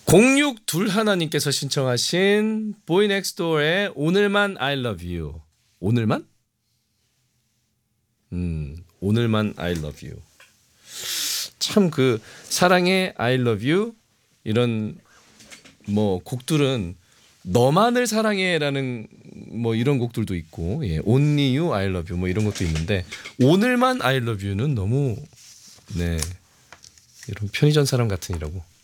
0621님께서 신청하신 보이넥스도어의 오늘만 I love you. 오늘만? 오늘만 I love you. 참 그 사랑해 I love you 이런 뭐 곡들은 너만을 사랑해라는 뭐 이런 곡들도 있고, 예, Only You I love you 뭐 이런 것도 있는데 오늘만 I love you는 너무 네 이런 편의점 사람 같으니라고.